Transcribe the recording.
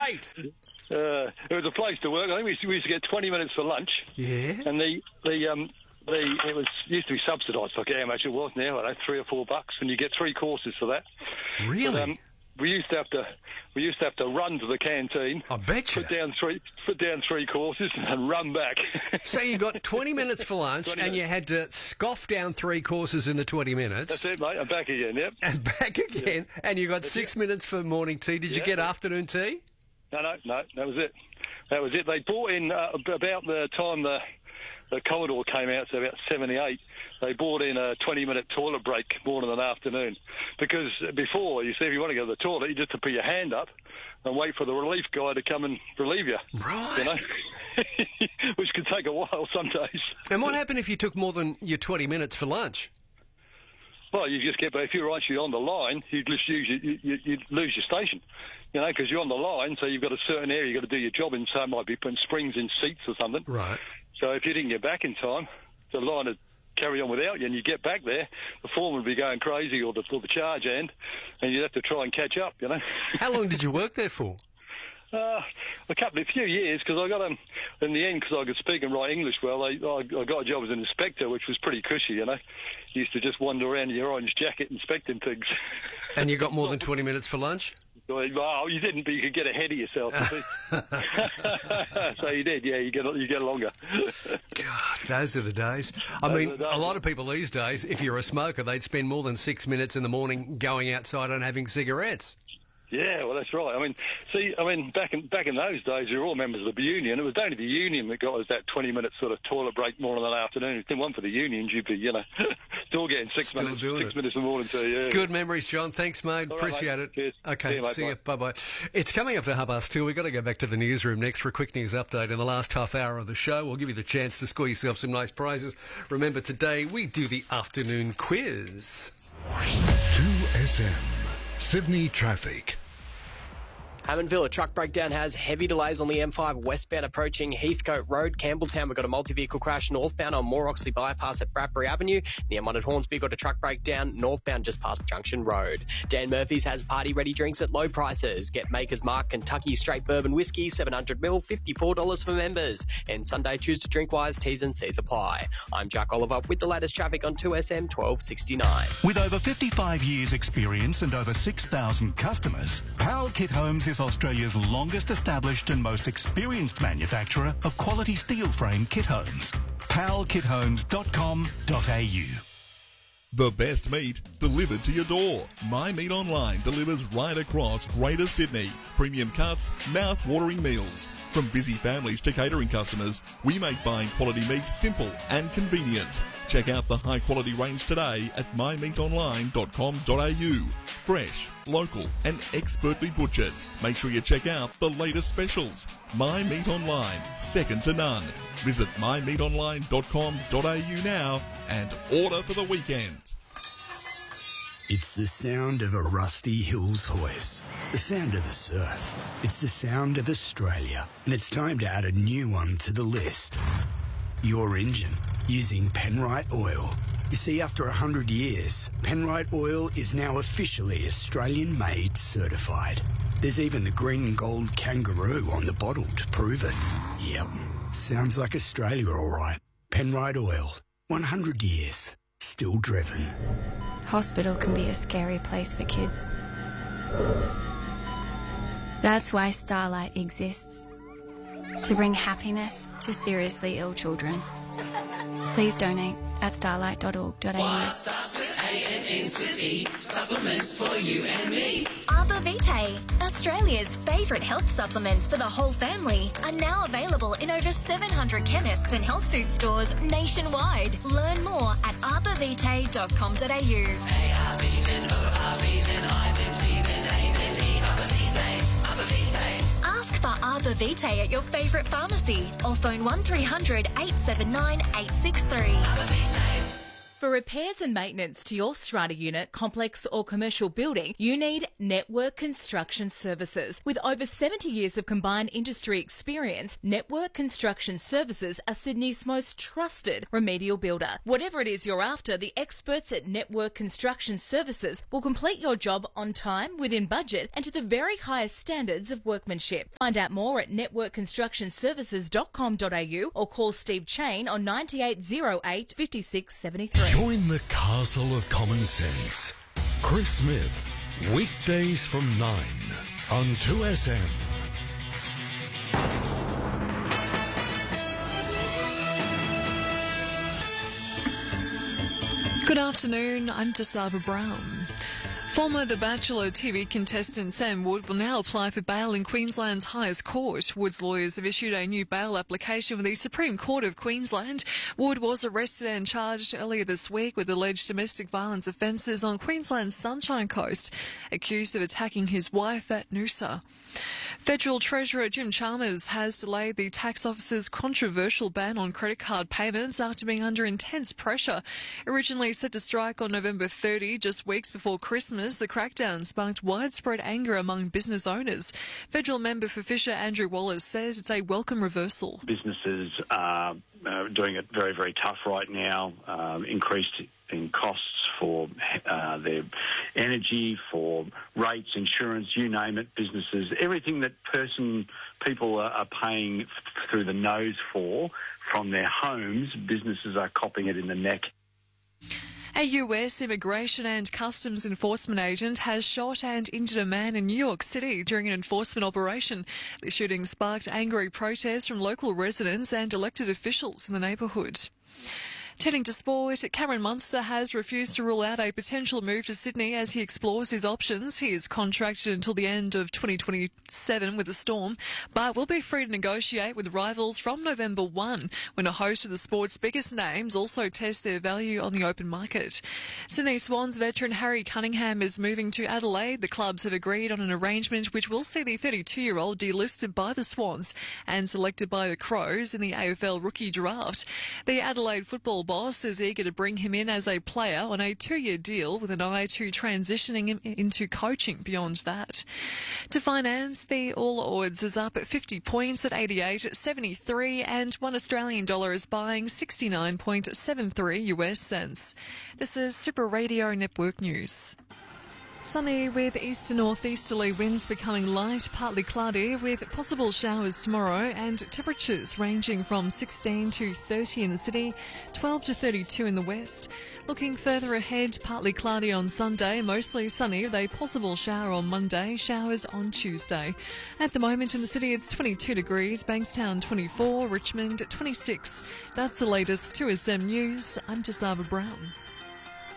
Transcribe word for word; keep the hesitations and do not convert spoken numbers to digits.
great. Uh, it was a place to work. I think we used to, we used to get twenty minutes for lunch. Yeah. And the the um the it was used to be subsidised. I forget how much it was now. I don't know, three or four bucks, and you get three courses for that. Really? But, um, we used to have to we used to have to run to the canteen. I bet you. Put down three put down three courses and run back. So you got twenty minutes for lunch, twenty and you minutes. had to scoff down three courses in the twenty minutes. That's it, mate. I'm back again. Yep. And back again, and you got That's six it. minutes for morning tea. Did you Yeah. get afternoon tea? No, no, no. That was it. That was it. They brought in uh, about the time the the Commodore came out, so about seventy-eight. They brought in a twenty-minute toilet break morning and afternoon, because before, you see, if you want to go to the toilet, you just have to put your hand up and wait for the relief guy to come and relieve you. Right. You know, which could take a while some days. And what happened if you took more than your twenty minutes for lunch? Well, you just get, but if you're actually on the line, you'd just use your, you, you, you'd lose your station, you know, because you're on the line, so you've got a certain area you've got to do your job in, so it might be putting springs in seats or something. Right. So if you didn't get back in time, the line would carry on without you, and you get back there, the foreman would be going crazy, or the, or the charge hand, and you'd have to try and catch up, you know. How long did you work there for? Uh, a couple, a few years, because I got um, in the end, because I could speak and write English well, I, I, I got a job as an inspector, which was pretty cushy, you know. Used to just wander around in your orange jacket inspecting things. And you got more than twenty minutes for lunch? Well, you didn't, but you could get ahead of yourself. You see. So you did, yeah. You get you get longer. God, those are the days. I Those mean, are the days. a lot of people these days, if you're a smoker, they'd spend more than six minutes in the morning going outside and having cigarettes. Yeah, well, that's right. I mean, see, I mean, back in back in those days, we were all members of the union. It was only the union that got us that twenty-minute sort of toilet break morning and afternoon. If it didn't want for the unions, you'd be, you know, still getting six Still minutes, doing six it. minutes in the morning too. Yeah. Good memories, John. Thanks, mate. All right, Appreciate mate. it. Cheers. Okay, See you, mate. see you. Bye. Bye-bye. It's coming up to half past two. We've got to go back to the newsroom next for a quick news update in the last half hour of the show. We'll give you the chance to score yourself some nice prizes. Remember, today we do the afternoon quiz. two S M, Sydney traffic. Hammondville, a truck breakdown has heavy delays on the M five westbound approaching Heathcote Road. Campbelltown, we've got a multi-vehicle crash northbound on Moore Oxley Bypass at Bradbury Avenue. The M one at Hornsby got a truck breakdown northbound just past Junction Road. Dan Murphy's has party-ready drinks at low prices. Get Maker's Mark Kentucky Straight Bourbon Whiskey, seven hundred milliliters, fifty-four dollars for members. And Sunday, choose to drink wise, T's and C's apply. I'm Jack Oliver with the latest traffic on two S M twelve sixty-nine. With over fifty-five years experience and over six thousand customers, Powell Kit Homes is Australia's longest established and most experienced manufacturer of quality steel frame kit homes. powell kit homes dot com dot a u. The best meat delivered to your door. My Meat Online delivers right across Greater Sydney. Premium cuts, mouth-watering meals. From busy families to catering customers, we make buying quality meat simple and convenient. Check out the high-quality range today at my meat online dot com dot a u. Fresh, local and expertly butchered. Make sure you check out the latest specials. My Meat Online, second to none. Visit my meat online dot com dot a u now and order for the weekend. It's the sound of a Rusty Hills hoist, the sound of the surf. It's the sound of Australia, and it's time to add a new one to the list. Your engine, using Penrite Oil. You see, after one hundred years, Penrite Oil is now officially Australian-made certified. There's even the green and gold kangaroo on the bottle to prove it. Yep, sounds like Australia all right. Penrite Oil, one hundred years, still driven. Hospital can be a scary place for kids. That's why Starlight exists. To bring happiness to seriously ill children. Please donate at starlight dot org dot a u. Y starts with A and ends with E. Supplements for you and me. Arbor Vitae, Australia's favourite health supplements for the whole family, are now available in over seven hundred chemists and health food stores nationwide. Learn more at arbor vitae dot com dot a u. A R B then O R B then I then T then A then E. Arbor Vitae, Arbor Vitae. Ask for Arbor Vitae at your favourite pharmacy or phone one three hundred eight seven nine eight six three. Arbor Vitae. For repairs and maintenance to your strata unit, complex or commercial building, you need Network Construction Services. With over seventy years of combined industry experience, Network Construction Services are Sydney's most trusted remedial builder. Whatever it is you're after, the experts at Network Construction Services will complete your job on time, within budget, and to the very highest standards of workmanship. Find out more at network construction services dot com dot a u or call Steve Chain on ninety-eight oh eight, fifty-six seventy-three. Join the castle of common sense. Chris Smith, weekdays from nine on two S M. Good afternoon, I'm Jasava Brown. Former The Bachelor T V contestant Sam Wood will now apply for bail in Queensland's highest court. Wood's lawyers have issued a new bail application with the Supreme Court of Queensland. Wood was arrested and charged earlier this week with alleged domestic violence offences on Queensland's Sunshine Coast, accused of attacking his wife at Noosa. Federal Treasurer Jim Chalmers has delayed the tax office's controversial ban on credit card payments after being under intense pressure. Originally set to strike on November thirtieth, just weeks before Christmas, the crackdown sparked widespread anger among business owners. Federal member for Fisher Andrew Wallace says it's a welcome reversal. Businesses are uh, doing it very, very tough right now, uh, increased in costs for uh, their energy, for rates, insurance, you name it, businesses, everything that person people are, are paying f- through the nose for from their homes, businesses are copping it in the neck. A U S immigration and customs enforcement agent has shot and injured a man in New York City during an enforcement operation. The shooting sparked angry protests from local residents and elected officials in the neighbourhood. Turning to sport, Cameron Munster has refused to rule out a potential move to Sydney as he explores his options. He is contracted until the end of twenty twenty-seven with the Storm, but will be free to negotiate with rivals from November first, when a host of the sport's biggest names also test their value on the open market. Sydney Swans veteran Harry Cunningham is moving to Adelaide. The clubs have agreed on an arrangement which will see the thirty-two-year-old delisted by the Swans and selected by the Crows in the A F L rookie draft. The Adelaide football boss is eager to bring him in as a player on a two-year deal with an eye to transitioning him into coaching beyond that. To finance, the All Ords is up at fifty points at eighty-eight seventy-three, and one Australian dollar is buying sixty-nine point seven three U S cents. This is Super Radio Network News. Sunny with east to northeasterly winds becoming light, partly cloudy with possible showers tomorrow, and temperatures ranging from sixteen to thirty in the city, twelve to thirty-two in the west. Looking further ahead, partly cloudy on Sunday, mostly sunny with a possible shower on Monday, showers on Tuesday. At the moment in the city it's twenty-two degrees, Bankstown twenty-four, Richmond twenty-six. That's the latest two S M News. I'm Jasava Brown.